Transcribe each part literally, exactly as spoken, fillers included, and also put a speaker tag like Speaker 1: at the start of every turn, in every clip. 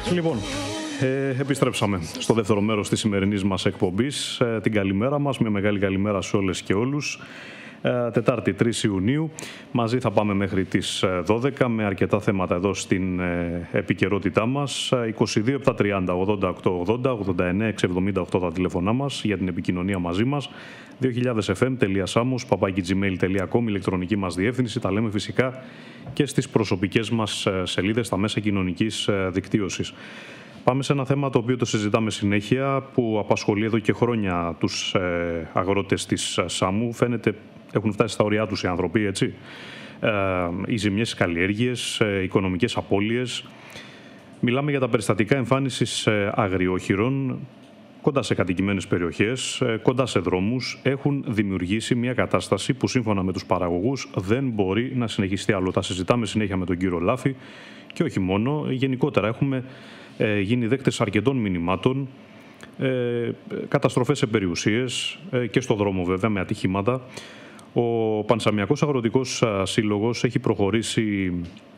Speaker 1: Λοιπόν, ε, επιστρέψαμε στο δεύτερο μέρος της σημερινής μας εκπομπής. Ε, την καλημέρα μας, μια μεγάλη καλημέρα σε όλες και όλους. Ε, Τετάρτη τρεις Ιουνίου, μαζί θα πάμε μέχρι τις δώδεκα με αρκετά θέματα εδώ στην ε, επικαιρότητά μας. είκοσι δύο επτά τριάντα ογδόντα οκτώ ογδόντα, ογδόντα εννέα εξακόσια εβδομήντα οκτώ τα τηλεφωνά μας για την επικοινωνία μαζί μας. δύο χιλιάδες εφ εμ τελεία σάμος παπάκι τζι μέιλ τελεία κομ, ηλεκτρονική μας διεύθυνση. Τα λέμε φυσικά και στις προσωπικές μας σελίδες στα μέσα κοινωνικής δικτύωσης. Πάμε σε ένα θέμα το οποίο το συζητάμε συνέχεια, που απασχολεί εδώ και χρόνια τους ε, αγρότες της Σάμου. Φαίνεται έχουν φτάσει στα ωριά τους οι άνθρωποι, έτσι. Ε, οι ζημιές στις καλλιέργειες, ε, οικονομικές απώλειες. Μιλάμε για τα περιστατικά εμφάνισης ε, αγριόχειρων κοντά σε κατοικημένες περιοχές, ε, κοντά σε δρόμους. Έχουν δημιουργήσει μια κατάσταση που σύμφωνα με τους παραγωγούς δεν μπορεί να συνεχιστεί άλλο. Τα συζητάμε συνέχεια με τον κύριο Λάφη και όχι μόνο. Γενικότερα έχουμε ε, γίνει δέκτες αρκετών μηνυμάτων, ε, καταστροφές σε περιουσίες ε, και στο δρόμο βέβαια με ατυχήματα. Ο Πανσαμιακός Αγροτικός Σύλλογος έχει προχωρήσει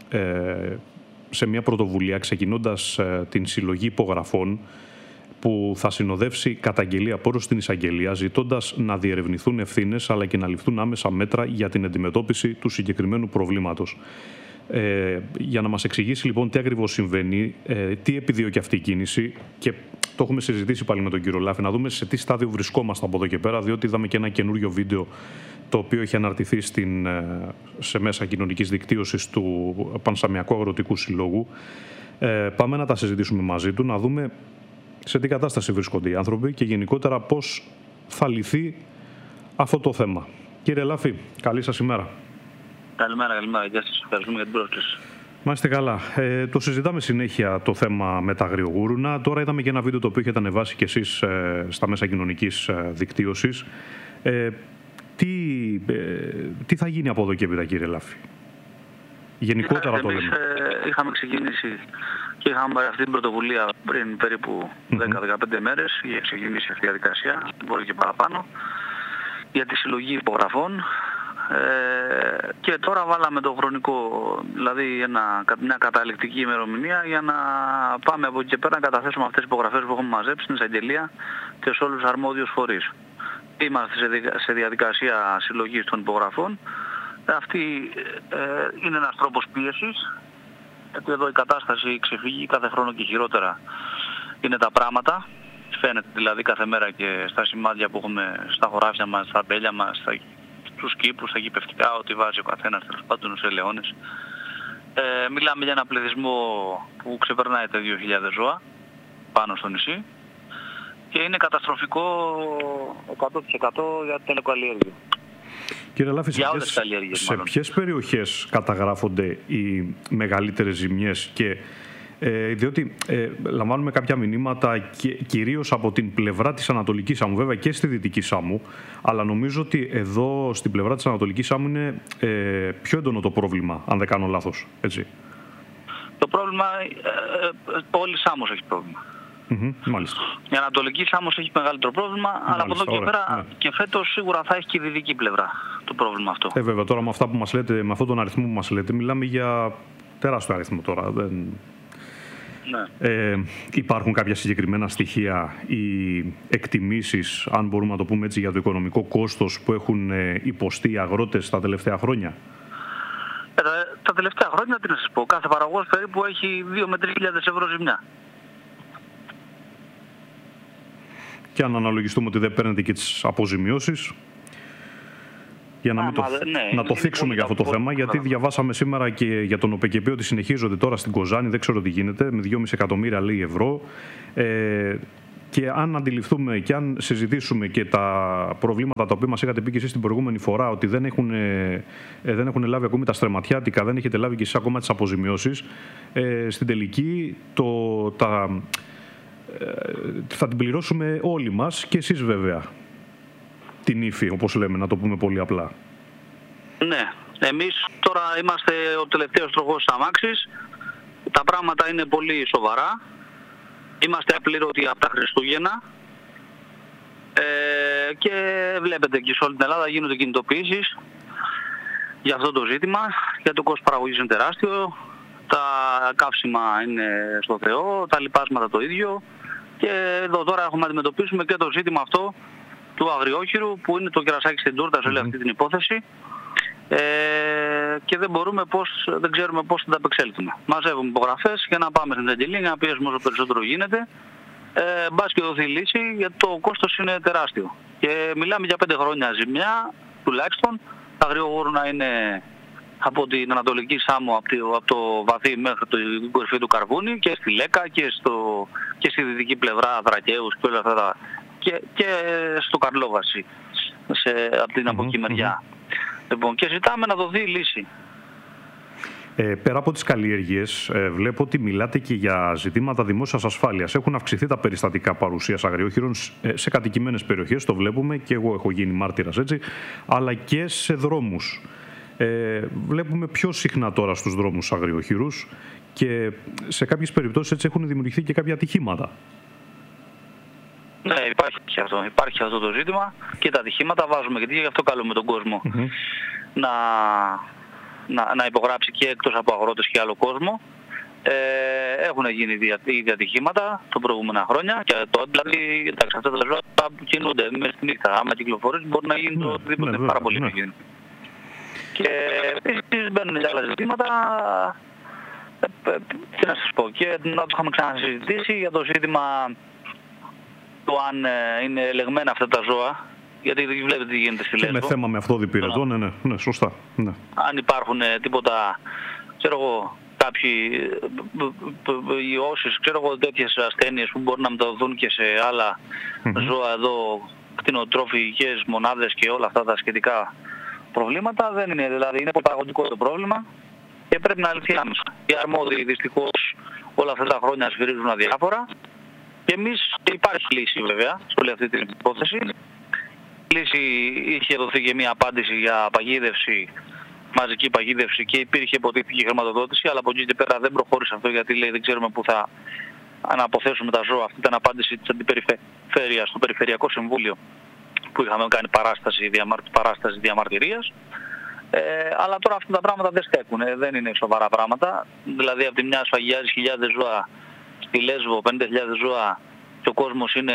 Speaker 1: ε, σε μια πρωτοβουλία ξεκινώντας ε, την συλλογή υπογραφών που θα συνοδεύσει καταγγελία προς την εισαγγελία, ζητώντας να διερευνηθούν ευθύνες αλλά και να ληφθούν άμεσα μέτρα για την αντιμετώπιση του συγκεκριμένου προβλήματος. Ε, για να μας εξηγήσει λοιπόν τι ακριβώς συμβαίνει, ε, τι επιδιώκει αυτή η κίνηση, και το έχουμε συζητήσει πάλι με τον κύριο Λάφη, να δούμε σε τι στάδιο βρισκόμαστε από εδώ και πέρα, διότι είδαμε και ένα καινούριο βίντεο το οποίο έχει αναρτηθεί στην, σε μέσα κοινωνικής δικτύωσης του Πανσαμιακού Αγροτικού Συλλόγου. Ε, πάμε να τα συζητήσουμε μαζί του, να δούμε σε τι κατάσταση βρίσκονται οι άνθρωποι και γενικότερα πώς θα λυθεί αυτό το θέμα. Κύριε Λάφη, καλή σας ημέρα.
Speaker 2: Καλημέρα, καλημέρα. Γεια σας. Ευχαριστούμε για την πρόσκληση.
Speaker 1: Μάλιστα καλά. Ε, το συζητάμε συνέχεια το θέμα με τα αγριογούρουνα. Τώρα είδαμε και ένα βίντεο το οποίο έχετε ανεβάσει κι εσείς ε, στα μέσα κοινωνικής ε, δικτύωσης. Ε, τι, ε, τι θα γίνει από εδώ και έπειτα, κύριε Λάφη? Γενικότερα το λέμε.
Speaker 2: Εμείς ε, είχαμε ξεκινήσει και είχαμε πάρει αυτή την πρωτοβουλία πριν περίπου δέκα με δεκαπέντε μέρες. Είχε ξεκινήσει αυτή η διαδικασία, μπορεί και παραπάνω, για τη συλλογή υπογραφών. Ε, και τώρα βάλαμε το χρονικό, δηλαδή ένα, μια καταληκτική ημερομηνία για να πάμε από εκεί και πέρα να καταθέσουμε αυτές τις υπογραφές που έχουμε μαζέψει στην εισαγγελία και σε όλους τους αρμόδιους φορείς. Είμαστε σε διαδικασία συλλογής των υπογραφών. Αυτή ε, είναι ένας τρόπος πίεσης, γιατί εδώ η κατάσταση ξεφύγει κάθε χρόνο και χειρότερα είναι τα πράγματα. Φαίνεται δηλαδή κάθε μέρα και στα σημάδια που έχουμε στα χωράφια μας, στα μπέλια μας, στα, στους κήπους, στα γηπευτικά, ότι βάζει ο καθένας τέλος πάντων σε ελαιώνες. Ε, μιλάμε για ένα πληθυσμό που ξεπερνάει τα δύο χιλιάδες ζώα πάνω στο νησί και είναι καταστροφικό εκατό τοις εκατό για την ελαιοκαλλιέργεια.
Speaker 1: Κύριε Λάφη, σε, ποιες, σε ποιες περιοχές καταγράφονται οι μεγαλύτερες ζημιές? Και ε, διότι ε, λαμβάνουμε κάποια μηνύματα και, κυρίως από την πλευρά της Ανατολικής Σάμου, βέβαια και στη Δυτική Σάμου, αλλά νομίζω ότι εδώ στην πλευρά της Ανατολικής Σάμου είναι ε, πιο έντονο το πρόβλημα, αν δεν κάνω λάθος, έτσι.
Speaker 2: Το πρόβλημα, ε, ε, όλη η Σάμος έχει πρόβλημα.
Speaker 1: Mm-hmm, μάλιστα.
Speaker 2: Η Ανατολική Σάμος έχει μεγαλύτερο πρόβλημα, μάλιστα, αλλά από εδώ και ωραία, πέρα ναι. Και φέτος σίγουρα θα έχει και η δυτική πλευρά το πρόβλημα αυτό.
Speaker 1: Ε, βέβαια, τώρα με αυτά που μας λέτε, με αυτόν τον αριθμό που μας λέτε, μιλάμε για τεράστιο αριθμό τώρα. Δεν... Ναι. Ε, υπάρχουν κάποια συγκεκριμένα στοιχεία ή εκτιμήσεις, αν μπορούμε να το πούμε έτσι, για το οικονομικό κόστος που έχουν υποστεί οι αγρότες τα τελευταία χρόνια?
Speaker 2: Ε, τα, τα τελευταία χρόνια, τι να σας πω, κάθε παραγωγός περίπου έχει δύο με τρεις χιλιάδες ευρώ ζημιά. Και
Speaker 1: αν αναλογιστούμε ότι δεν παίρνετε και τις αποζημιώσεις, για να, μην το, ναι, να το θίξουμε για αυτό το θέμα, γιατί διαβάσαμε σήμερα και για τον ΟΠΕΚΕΠΕ ότι συνεχίζονται τώρα στην Κοζάνη, δεν ξέρω τι γίνεται, με δυόμισι εκατομμύρια λέει ευρώ. Ε, και αν αντιληφθούμε και αν συζητήσουμε και τα προβλήματα τα οποία μας είχατε πει και εσείς την προηγούμενη φορά, ότι δεν έχουν, ε, δεν έχουν λάβει ακόμη τα στρεματιάτικα, δεν έχετε λάβει και εσείς ακόμα τις αποζημιώσεις, ε, στην τελική το, τα... θα την πληρώσουμε όλοι μας και εσείς βέβαια την ύφη, όπως λέμε, να το πούμε πολύ απλά.
Speaker 2: Ναι, εμείς τώρα είμαστε ο τελευταίος τροχός της αμάξης, τα πράγματα είναι πολύ σοβαρά, είμαστε απλήρωτοι από τα Χριστούγεννα ε, και βλέπετε και σε όλη την Ελλάδα γίνονται κινητοποιήσεις για αυτό το ζήτημα, γιατί το κόστος παραγωγής είναι τεράστιο, τα καύσιμα είναι στο Θεό, τα λοιπάσματα το ίδιο. Και εδώ τώρα έχουμε να αντιμετωπίσουμε και το ζήτημα αυτό του αγριόχειρου, που είναι το κερασάκι στην τούρτα σε όλη αυτή την υπόθεση. Ε, και δεν μπορούμε πώς, δεν ξέρουμε πώς θα τα απεξέλθουμε. Μαζεύουμε υπογραφές για να πάμε στην Αγγελία, για να πιέσουμε όσο περισσότερο γίνεται. Ε, μπας και δοθεί λύση, γιατί το κόστος είναι τεράστιο. Και μιλάμε για πέντε χρόνια ζημιά, τουλάχιστον. Τα αγριογόρου να είναι από την Ανατολική Σάμο, από το, από το βαθύ μέχρι την κορυφή του Καρβούνι, και στη Λέκα και, στο, και στη δυτική πλευρά Δρακαίους και όλα αυτά τα, και, και στο Καρλόβαση, σε, από την mm-hmm, από εκεί μεριά. Mm-hmm. Λοιπόν, και ζητάμε να δοθεί λύση.
Speaker 1: Ε, πέρα από τις καλλιέργειες, ε, βλέπω ότι μιλάτε και για ζητήματα δημόσιας ασφάλειας. Έχουν αυξηθεί τα περιστατικά παρουσίας αγριόχειρων σε, σε κατοικημένες περιοχές, το βλέπουμε, και εγώ έχω γίνει μάρτυρας έτσι, αλλά και σε δρόμους. Ε, βλέπουμε πιο συχνά τώρα στους δρόμους αγριόχειρους και σε κάποιες περιπτώσεις έτσι έχουν δημιουργηθεί και κάποια ατυχήματα.
Speaker 2: Ναι, υπάρχει και αυτό. Υπάρχει αυτό το ζήτημα και τα ατυχήματα βάζουμε, γιατί γι' αυτό καλούμε τον κόσμο mm-hmm. να, να, να υπογράψει και εκτός από αγρότες και άλλο κόσμο. Ε, έχουν γίνει ήδη ατυχήματα τα προηγούμενα χρόνια και το, δηλαδή εντάξει, αυτά τα ζώα που κινούνται μέσα στη νύχτα. Άμα κυκλοφορείς μπορεί να γίνει το οτιδήποτε ναι, πάρα πολύ ναι. γίνει. Και επίσης μπαίνουν και άλλα ζητήματα, ε, τι να σας πω, και να το είχαμε ξανασυζητήσει για το ζήτημα του αν ε, είναι ελεγμένα αυτά τα ζώα, γιατί δεν βλέπετε τι γίνεται στη Λέσβο.
Speaker 1: Με θέμα με αυτό διπηρετό, ναι, ναι, ναι, σωστά. Ναι.
Speaker 2: Αν υπάρχουν ε, τίποτα, ξέρω εγώ, κάποιοι ιώσεις, ξέρω εγώ, τέτοιες ασθένειες που μπορούν να μεταδοθούν και σε άλλα mm-hmm. ζώα εδώ, κτηνοτροφικές μονάδες και όλα αυτά τα σχετικά προβλήματα, δεν είναι, δηλαδή είναι πρωταγωνιστικό το πρόβλημα και πρέπει να λυθεί άμεσα. Οι αρμόδιοι δυστυχώς όλα αυτά τα χρόνια σφυρίζουν αδιάφορα και εμείς υπάρχει λύση βέβαια σε όλη αυτή την υπόθεση. Λύση είχε δοθεί και μια απάντηση για παγίδευση, μαζική παγίδευση, και υπήρχε υποτίθεται χρηματοδότηση, αλλά από εκεί και πέρα δεν προχώρησε αυτό, γιατί λέει δεν ξέρουμε πού θα αναποθέσουμε τα ζώα. Αυτή ήταν απάντηση της Αντιπεριφέρειας στο Περιφερειακό Συμβούλιο, που είχαμε κάνει παράσταση, διαμαρ... παράσταση διαμαρτυρίας. Ε, αλλά τώρα αυτά τα πράγματα δεν στέκουν, ε, δεν είναι σοβαρά πράγματα. Δηλαδή από τη μια σφαγιάζει χιλιάδες ζώα στη Λέσβο, πενήντα χιλιάδες ζώα, και ο κόσμος είναι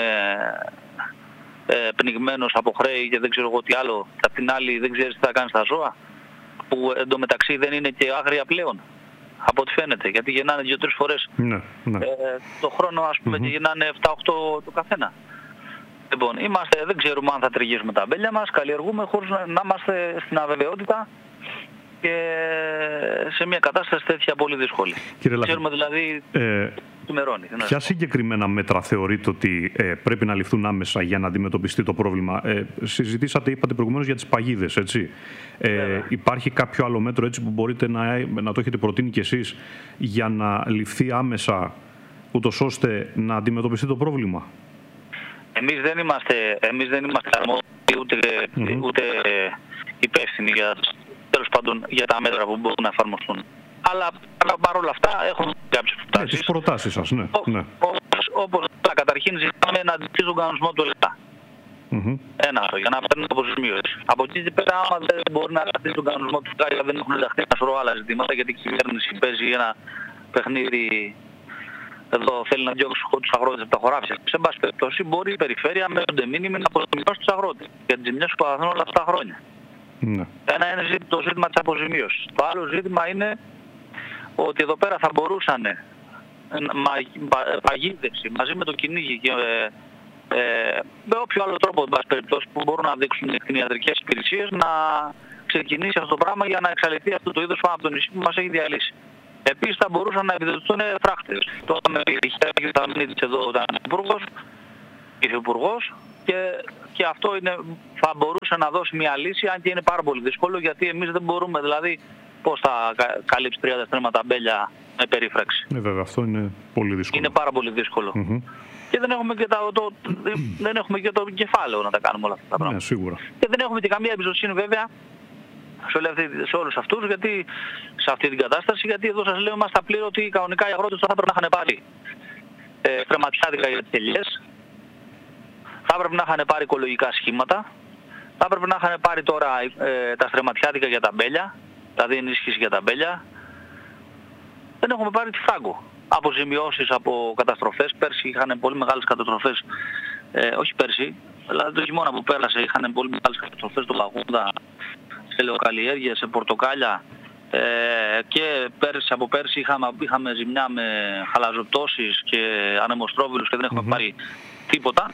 Speaker 2: ε, πνιγμένος από χρέη και δεν ξέρω εγώ τι άλλο. Απ' την άλλη δεν ξέρεις τι θα κάνει στα ζώα, που εντωμεταξύ δεν είναι και άγρια πλέον, από ό,τι φαίνεται, γιατί γεννάνε δύο-τρεις φορές
Speaker 1: ναι, ναι. Ε,
Speaker 2: το χρόνο, ας πούμε, mm-hmm. και γεννάνε επτά οκτώ το καθένα. Λοιπόν, είμαστε, δεν ξέρουμε αν θα τριγύσουμε τα αμπέλια μας, καλλιεργούμε χωρίς να, να είμαστε στην αβεβαιότητα και σε μια κατάσταση τέτοια πολύ δύσκολη.
Speaker 1: Κύριε
Speaker 2: ξέρουμε δηλαδή
Speaker 1: ε, του
Speaker 2: μερώνει.
Speaker 1: Ποια συγκεκριμένα μέτρα θεωρείτε ότι ε, πρέπει να ληφθούν άμεσα για να αντιμετωπιστεί το πρόβλημα? Ε, συζητήσατε, είπατε προηγουμένως, για τις παγίδες, έτσι. Ε, υπάρχει κάποιο άλλο μέτρο έτσι που μπορείτε να, να το έχετε προτείνει κι εσείς για να ληφθεί άμεσα, ούτως ώστε να αντιμετωπιστεί το πρόβλημα?
Speaker 2: Εμείς δεν είμαστε, εμείς δεν είμαστε αρμόδιοι ούτε, mm-hmm. ούτε υπεύθυνοι για, τέλος πάντων, για τα μέτρα που μπορούν να εφαρμοστούν. Αλλά παρόλα αυτά έχουμε κάποιες προτάσεις.
Speaker 1: Ναι, τις προτάσεις σας, ναι.
Speaker 2: Ό,
Speaker 1: ναι.
Speaker 2: Όπως, όπως καταρχήν ζητάμε να αντιστήσει τον κανονισμό του ΕΛΕΤΑ. Mm-hmm. Ένα αυτό, για να παίρνουν αποζημίωση. Από εκεί και πέρα, άμα δεν μπορεί να αντιστήσει τον κανονισμό του ΕΛΕΤΑ, δεν έχουν ενταχθεί ένα σωρό άλλα ζητήματα, γιατί η κυβέρνηση παίζει ένα παιχνίδι. Εδώ θέλει να διώξει τους αγρότες από τα χωράφια. Σε πάση περιπτώσει, μπορεί η περιφέρεια με τον μήνυμα να αποζημιώσει τους αγρότες για τις ζημιές που παθαίνουν όλα αυτά τα χρόνια. Ναι. Ένα είναι το ζήτημα της αποζημίωσης. Το άλλο ζήτημα είναι ότι εδώ πέρα θα μπορούσαν παγίδευση μαζί με το κυνήγι και ε, ε, με όποιο άλλο τρόπο, εν πάση περιπτώσει, που μπορούν να δείξουν οι κτηνιατρικές υπηρεσίες, να ξεκινήσει αυτό το πράγμα για να εξαλειφθεί αυτό το είδος πάνω από το νησί που μας έχει διαλύσει. Επίσης θα μπορούσαν να επιδοτηθούν φράχτες. Τώρα με η Θαμνίδης εδώ ήταν υπουργός, υφυπουργός, και, και αυτό είναι, θα μπορούσε να δώσει μια λύση, αν και είναι πάρα πολύ δύσκολο, γιατί εμείς δεν μπορούμε, δηλαδή, πώς θα καλύψει τριάντα στρέμματα αμπέλια με περίφραξη.
Speaker 1: Ναι, βέβαια, αυτό είναι πολύ δύσκολο.
Speaker 2: Είναι πάρα πολύ δύσκολο. Mm-hmm. Και δεν έχουμε και, τα, το, δεν έχουμε και το κεφάλαιο να τα κάνουμε όλα αυτά τα πράγματα.
Speaker 1: Ναι, σίγουρα.
Speaker 2: Και δεν έχουμε και καμία εμπιστοσύνη, βέβαια, σε, σε όλους αυτούς, γιατί σε αυτή την κατάσταση, γιατί εδώ σας λέω είμαστε απλήρωτοι, κανονικά οι αγρότες θα έπρεπε να είχαν πάρει ε, στρεματιάδικα για τις ελιές, θα έπρεπε να είχαν πάρει οικολογικά σχήματα, θα έπρεπε να είχαν πάρει τώρα ε, τα στρεματιάδικα για τα μπέλια, δηλαδή ενίσχυση για τα μπέλια, δεν έχουμε πάρει τη φράγκο. Αποζημιώσεις από καταστροφές. Πέρσι είχαν πολύ μεγάλες καταστροφές. Ε, όχι πέρσι, αλλά το χειμώνα που πέρασε είχαν πολύ μεγάλες καταστροφές στο Παγούδα, σε ελαιοκαλλιέργειες, σε πορτοκάλια. Ε, και πέρσι, από πέρσι είχαμε, είχαμε ζημιά με χαλαζοπτώσεις και ανεμοστρόβιλους και δεν έχουμε mm-hmm. πάρει τίποτα.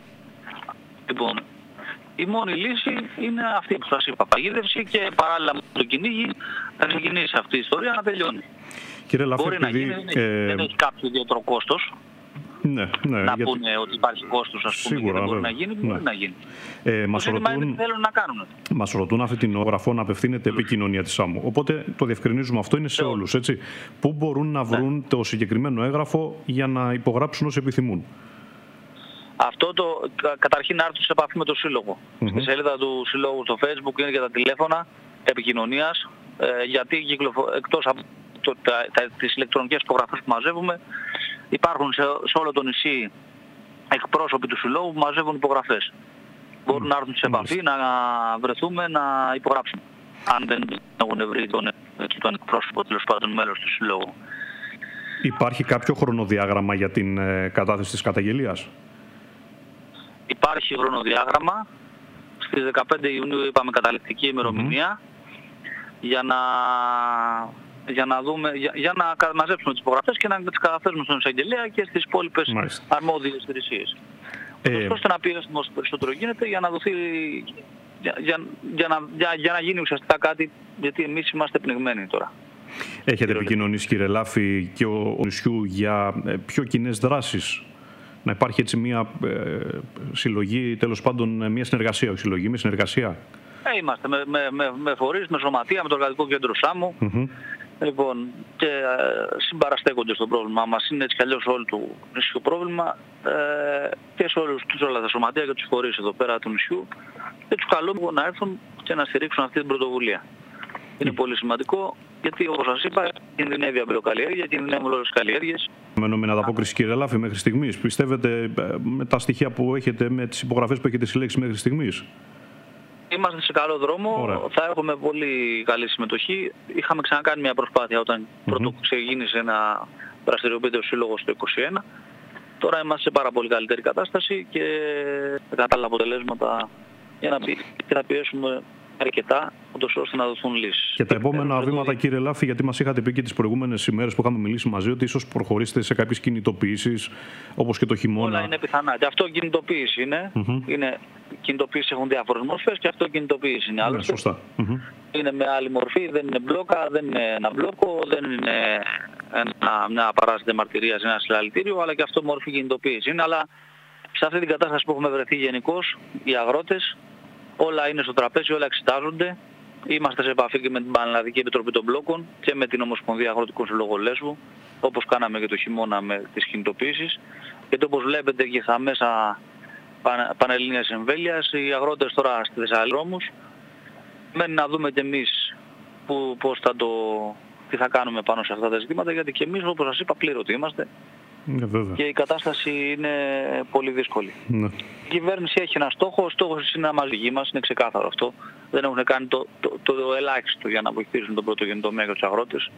Speaker 2: Λοιπόν, η μόνη λύση είναι αυτή που σας είπα, παγίδευση, και παράλληλα με το κυνήγι θα ξεκινήσει αυτή η ιστορία να τελειώνει.
Speaker 1: Κύριε Λάφη,
Speaker 2: μπορεί
Speaker 1: επειδή,
Speaker 2: να γίνει, ε... δεν έχει κάποιο ιδιαίτερο κόστος.
Speaker 1: Ναι, ναι,
Speaker 2: να
Speaker 1: γιατί...
Speaker 2: πούνε ότι υπάρχει κόστος, ας πούμε,
Speaker 1: σίγουρα,
Speaker 2: και δεν μπορεί
Speaker 1: βέβαια.
Speaker 2: να γίνει,
Speaker 1: ναι.
Speaker 2: μπορεί να γίνει.
Speaker 1: Ε, μας
Speaker 2: το
Speaker 1: ρωτούν,
Speaker 2: είναι τι θέλουν να κάνουν.
Speaker 1: Μας ρωτούν αυτή την γραφό να απευθύνεται επικοινωνία της ΣΑΜΟ. Οπότε το διευκρινίζουμε, αυτό είναι σε όλους, έτσι. Πού μπορούν να βρουν ναι. το συγκεκριμένο έγγραφο για να υπογράψουν όσοι επιθυμούν? Αυτό
Speaker 2: το, καταρχήν να έρθουν σε επαφή με το Σύλλογο. Mm-hmm. Στη σελίδα του Συλλόγου στο Facebook είναι και τα τηλέφωνα επικοινωνίας, ε, γιατί κυκλοφο... εκτός από το, τα, τα, τις ηλεκτρονικές υπογραφές που μαζεύουμε, υπάρχουν σε, σε όλο το νησί εκπρόσωποι του Συλλόγου που μαζεύουν υπογραφές. Mm. Μπορούν να έρθουν σε επαφή, να βρεθούμε, να υπογράψουν. Αν δεν έχουν βρει τον, τον εκπρόσωπο, τέλος πάντων, μέλος του Συλλόγου.
Speaker 1: Υπάρχει κάποιο χρονοδιάγραμμα για την ε, κατάθεση της καταγγελίας?
Speaker 2: Υπάρχει χρονοδιάγραμμα. Στις δεκαπέντε Ιουνίου είπαμε καταληκτική ημερομηνία mm-hmm. για να... για να, δούμε, για, για να μαζέψουμε τις υπογραφές και να τις καταθέσουμε στον εισαγγελέα και στις υπόλοιπες αρμόδιες υπηρεσίες. Ε... ώστε να πιέσουμε όσο περισσότερο γίνεται για να δοθεί, για, για, για, να, για, για να γίνει ουσιαστικά κάτι, γιατί εμείς είμαστε πνιγμένοι τώρα.
Speaker 1: Έχετε επικοινωνήσει, κύριε Λάφη, και ο, ο νησιού για ε, πιο κοινές δράσεις? Να υπάρχει έτσι μια ε, συλλογή, τέλος πάντων μια συνεργασία, όχι συλλογή, μια συνεργασία.
Speaker 2: Ε, είμαστε με, με, με, με φορείς, με σωματεία, με το Εργατικό Κέντρο ΣΑΜΟ. Mm-hmm. Λοιπόν, και ε, συμπαραστέκονται στο πρόβλημά μας. Είναι έτσι κι αλλιώς όλο το νησιού πρόβλημα, ε, και σε όλους τους όλα τα σωματεία και τους φορείς εδώ πέρα του νησιού, και τους καλούμε να έρθουν και να στηρίξουν αυτή την πρωτοβουλία. Είναι mm. πολύ σημαντικό, γιατί όπως σας είπα, κινδυνεύει η αμπελοκαλλιέργεια, κινδυνεύουν όλες τις καλλιέργειες.
Speaker 1: Με ανταπόκριση, κύριε Λάφη, μέχρι στιγμής, πιστεύετε με τα στοιχεία που έχετε, με τις υπογραφές που έχετε συλλέξει μέχρι στιγμής?
Speaker 2: Είμαστε σε καλό δρόμο. Ωραία. Θα έχουμε πολύ καλή συμμετοχή. Είχαμε ξανακάνει μια προσπάθεια όταν mm-hmm. πρώτο ξεκίνησε να δραστηριοποιείται ο Σύλλογος το είκοσι ένα. Τώρα είμαστε σε πάρα πολύ καλύτερη κατάσταση και κατάλληλα αποτελέσματα για να, πι... να πιέσουμε αρκετά, ώστε να δοθούν λύσεις.
Speaker 1: Και τα επόμενα ε, βήματα, κύριε Λάφη, γιατί μας είχατε πει και τις προηγούμενες ημέρες που είχαμε μιλήσει μαζί, ότι ίσως προχωρήσετε σε κάποιες κινητοποιήσεις, όπως και το χειμώνα.
Speaker 2: Όλα είναι πιθανά. Και αυτό κινητοποίηση είναι. Mm-hmm. είναι κινητοποίηση έχουν διάφορες μορφές και αυτό κινητοποίηση είναι.
Speaker 1: Ναι, σωστά. Mm-hmm.
Speaker 2: Είναι με άλλη μορφή, δεν είναι μπλόκα, δεν είναι ένα μπλόκο, δεν είναι ένα, μια παράστατη μαρτυρία σε ένα συλλαλητήριο, αλλά και αυτό μορφή κινητοποίηση είναι. Αλλά σε αυτή την κατάσταση που έχουμε βρεθεί γενικώς, οι αγρότες, όλα είναι στο τραπέζι, όλα εξετάζονται. Είμαστε σε επαφή και με την Πανελλαδική Επιτροπή των Μπλόκων και με την Ομοσπονδία Αγροτικών Συλλόγων Λέσβου, όπως κάναμε και το χειμώνα με τις κινητοποίησεις. Γιατί όπως βλέπετε και στα μέσα πανελληνίας εμβέλειας, οι αγρότες τώρα στη Θεσσαλονίκη δρόμους, μένει να δούμε και εμείς που, πώς θα το, τι θα κάνουμε πάνω σε αυτά τα ζητήματα, γιατί και εμείς, όπως σας είπα, πλήρωτοι είμαστε.
Speaker 1: Ναι,
Speaker 2: και η κατάσταση είναι πολύ δύσκολη.
Speaker 1: Ναι.
Speaker 2: Η κυβέρνηση έχει ένα στόχο, ο στόχος είναι να μας βγει μας, είναι ξεκάθαρο αυτό. Δεν έχουν κάνει το, το, το, το ελάχιστο για να βοηθήσουν τον πρωτογενή τομέα και τους αγρότες.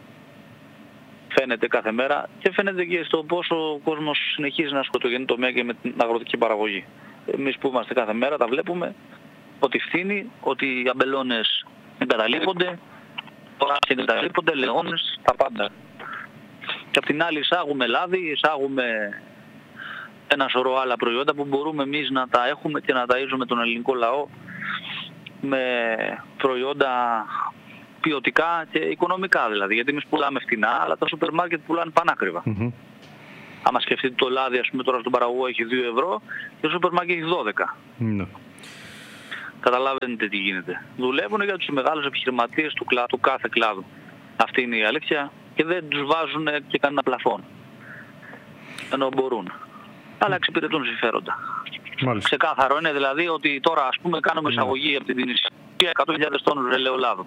Speaker 2: Φαίνεται κάθε μέρα και φαίνεται και στο πόσο ο κόσμος συνεχίζει να ασχολείται με το τομέα και με την αγροτική παραγωγή. Εμείς που είμαστε κάθε μέρα τα βλέπουμε, ότι φθήνει, ότι οι αμπελώνες εγκαταλείπονται, οράσια εγκαταλείπονται, λεόνες, τα πάντα. Και απ' την άλλη εισάγουμε λάδι, εισάγουμε ένα σωρό άλλα προϊόντα που μπορούμε εμείς να τα έχουμε και να ταΐζουμε τον ελληνικό λαό με προϊόντα ποιοτικά και οικονομικά δηλαδή. Γιατί εμείς πουλάμε φτηνά, αλλά τα σούπερ μάρκετ πουλάνε πανάκριβα. Mm-hmm. Άμα σκεφτείτε το λάδι, ας πούμε τώρα στον παραγωγό έχει δύο ευρώ και το σούπερ μάρκετ έχει δώδεκα. Mm-hmm. Καταλαβαίνετε τι γίνεται. Δουλεύουν για τους μεγάλους επιχειρηματίες του, κλά, του κάθε κλάδου. Αυτή είναι η αλήθεια. Και δεν τους βάζουν και κανένα πλαφόν. Ενώ μπορούν. Αλλά εξυπηρετούν συμφέροντα. Μάλιστα. Ξεκάθαρο είναι δηλαδή ότι τώρα ας πούμε κάνουμε εισαγωγή από την Τινησία εκατό χιλιάδες τόνους ελαιολάδου.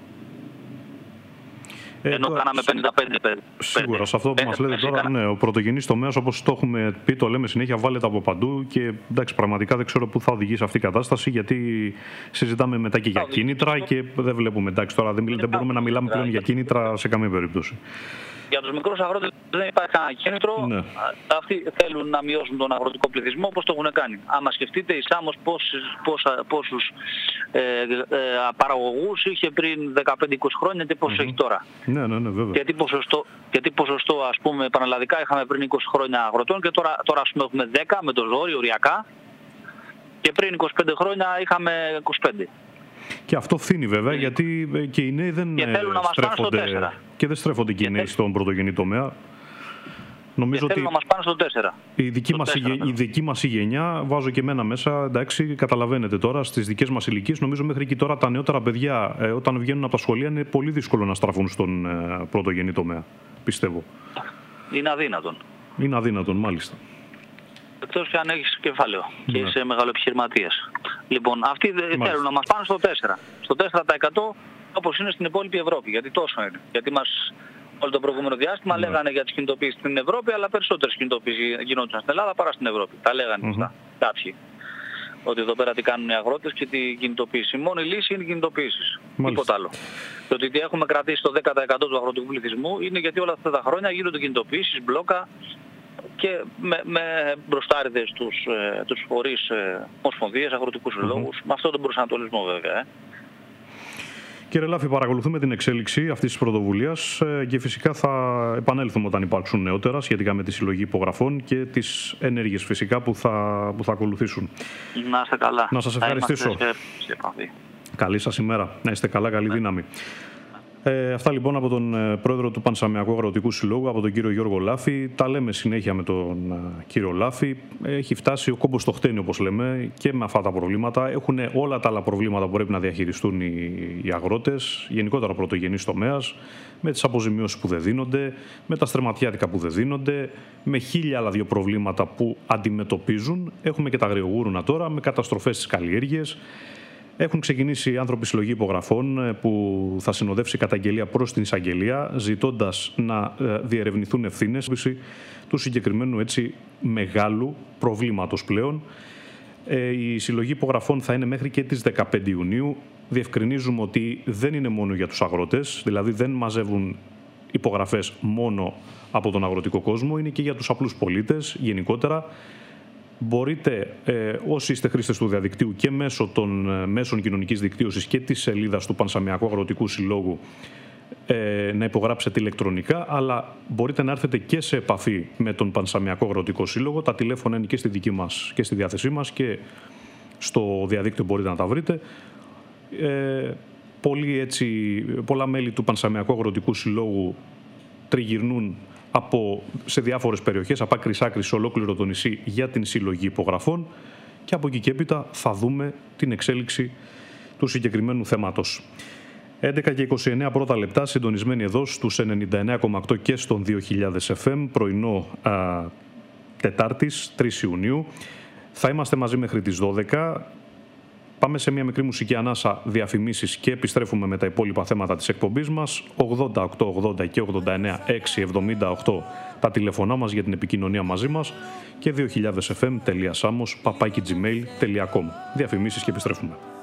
Speaker 2: Ε, Ενώ κάναμε πενήντα πέντε.
Speaker 1: Σίγουρα, σε αυτό που μας λέτε τώρα, ναι, ο πρωτογενής τομέας, όπως το έχουμε πει, το λέμε συνέχεια, βάλετε από παντού και εντάξει, πραγματικά δεν ξέρω πού θα οδηγήσει αυτή η κατάσταση, γιατί συζητάμε μετά και για κίνητρα και δεν βλέπουμε, εντάξει, τώρα δεν, δεν μπορούμε να μιλάμε πλέον για κίνητρα σε καμία περίπτωση.
Speaker 2: Για τους μικρούς αγρότες δεν υπάρχει κανένα κίνητρο. Ναι. Αυτοί θέλουν να μειώσουν τον αγροτικό πληθυσμό όπως το έχουν κάνει. Άμα σκεφτείτε, η Σάμος πόσους, πόσα, πόσους ε, ε, παραγωγούς είχε πριν δεκαπέντε είκοσι χρόνια και πόσους mm-hmm. έχει τώρα.
Speaker 1: Ναι, ναι, ναι, βέβαια.
Speaker 2: Και τι ποσοστό, και τι ποσοστό ας πούμε πανελλαδικά είχαμε πριν είκοσι χρόνια αγροτών και τώρα, τώρα ας πούμε έχουμε δέκα με το ζόρι οριακά και πριν είκοσι πέντε χρόνια είχαμε είκοσι πέντε.
Speaker 1: Και αυτό φθήνει βέβαια, mm. γιατί και οι νέοι δεν
Speaker 2: και
Speaker 1: στρέφονται, και δεν στρέφονται και οι νέοι στον πρωτογενή τομέα.
Speaker 2: Νομίζω ότι να μας πάνε στο τέσσερα.
Speaker 1: Η δική,
Speaker 2: στο
Speaker 1: μας,
Speaker 2: τέσσερα,
Speaker 1: η δική μας η γενιά, βάζω και εμένα μέσα, εντάξει, καταλαβαίνετε τώρα, στις δικές μας ηλικίες, νομίζω μέχρι και τώρα τα νεότερα παιδιά, ε, όταν βγαίνουν από τα σχολεία, είναι πολύ δύσκολο να στραφούν στον ε, πρωτογενή τομέα, πιστεύω.
Speaker 2: Είναι αδύνατον.
Speaker 1: Είναι αδύνατον, μάλιστα.
Speaker 2: Εκτός και αν έχεις κεφάλαιο και ναι. είσαι μεγαλοεπιχειρηματίας. Λοιπόν, αυτοί μάλιστα. θέλουν να μας πάνε στο τέσσερα. Στο τέσσερα τοις εκατό όπως είναι στην υπόλοιπη Ευρώπη. Γιατί τόσο είναι. Γιατί μας όλο το προηγούμενο διάστημα ναι. λέγανε για τις κινητοποιήσεις στην Ευρώπη, αλλά περισσότερες κινητοποιήσεις γινόντουσαν στην Ελλάδα παρά στην Ευρώπη. Τα λέγανε αυτά mm-hmm. κάποιοι. Ότι εδώ πέρα τι κάνουν οι αγρότες και την κινητοποίηση. Η μόνη λύση είναι οι κινητοποιήσεις. Τίποτα άλλο. Και ότι έχουμε κρατήσει το δέκα τοις εκατό του αγροτικού πληθυσμού είναι γιατί όλα αυτά τα χρόνια γίνονται κινητοποιήσεις, μπλόκα και με, με μπροστάριδες τους, ε, τους φορείς ε, ομοσπονδίες, αγροτικούς συλλόγους, mm-hmm. με αυτόν τον προσανατολισμό βέβαια. Ε.
Speaker 1: Κύριε Λάφη, παρακολουθούμε την εξέλιξη αυτής της πρωτοβουλίας και φυσικά θα επανέλθουμε όταν υπάρξουν νεότερα σχετικά με τη συλλογή υπογραφών και τις ενέργειες φυσικά που θα, που θα ακολουθήσουν.
Speaker 2: Να είστε καλά.
Speaker 1: Να σας ευχαριστήσω.
Speaker 2: Σε, σε
Speaker 1: καλή σας ημέρα. Να είστε καλά, καλή δύναμη. Ε, αυτά λοιπόν από τον ε, πρόεδρο του Πανσαμιακού Αγροτικού Συλλόγου, από τον κύριο Γιώργο Λάφη. Τα λέμε συνέχεια με τον ε, κύριο Λάφη. Έχει φτάσει ο κόμπος στο χτένι, όπως λέμε, και με αυτά τα προβλήματα. Έχουν όλα τα άλλα προβλήματα που πρέπει να διαχειριστούν οι, οι αγρότες, γενικότερα πρωτογενής τομέας, με τις αποζημιώσεις που δεν δίνονται, με τα στρεματιάτικα που δεν δίνονται, με χίλια άλλα δύο προβλήματα που αντιμετωπίζουν. Έχουμε και τα αγριογούρουνα τώρα, με καταστροφές στις καλλιέργειες. Έχουν ξεκινήσει άνθρωποι συλλογή υπογραφών που θα συνοδεύσει καταγγελία προς την εισαγγελία, ζητώντας να διερευνηθούν ευθύνες του συγκεκριμένου έτσι μεγάλου προβλήματος πλέον. Η συλλογή υπογραφών θα είναι μέχρι και τις δεκαπέντε Ιουνίου. Διευκρινίζουμε ότι δεν είναι μόνο για τους αγρότες, δηλαδή δεν μαζεύουν υπογραφές μόνο από τον αγροτικό κόσμο, είναι και για τους απλούς πολίτες γενικότερα. Μπορείτε, ε, όσοι είστε χρήστες του διαδικτύου και μέσω των ε, μέσων κοινωνικής δικτύωσης και της σελίδας του Πανσαμιακού Αγροτικού Συλλόγου, ε, να υπογράψετε ηλεκτρονικά, αλλά μπορείτε να έρθετε και σε επαφή με τον Πανσαμιακό Αγροτικό Σύλλογο. Τα τηλέφωνα είναι και στη δική μας και στη διάθεσή μας και στο διαδίκτυο μπορείτε να τα βρείτε. Ε, πολλοί, έτσι, πολλά μέλη του Πανσαμιακού Αγροτικού Συλλόγου τριγυρνούν από, σε διάφορες περιοχές, από άκρη άκρη σε ολόκληρο το νησί για την συλλογή υπογραφών και από εκεί και έπειτα θα δούμε την εξέλιξη του συγκεκριμένου θέματος. έντεκα και είκοσι εννέα πρώτα λεπτά, συντονισμένοι εδώ στους ενενήντα εννέα κόμμα οκτώ και στον δύο χιλιάδες εφ εμ, πρωινό α, Τετάρτης, τρεις Ιουνίου. Θα είμαστε μαζί μέχρι τις δώδεκα. Πάμε σε μια μικρή μουσική ανάσα, διαφημίσεις και επιστρέφουμε με τα υπόλοιπα θέματα της εκπομπής μας. ογδόντα οκτώ ογδόντα και ογδόντα εννέα έξι εβδομήντα οκτώ τα τηλεφωνά μας για την επικοινωνία μαζί μας και δύο χιλιάδες εφ εμ τελεία samos παπάκι τζι μέιλ τελεία κομ. Διαφημίσεις και επιστρέφουμε.